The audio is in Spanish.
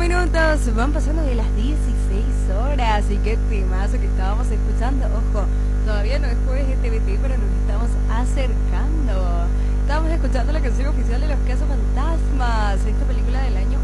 minutos, van pasando de las 16 horas. Y qué temazo que estábamos escuchando. Ojo, todavía no es jueves de TVT, pero nos estamos acercando. Estábamos escuchando la canción oficial de Los Cazafantasmas, esta película del año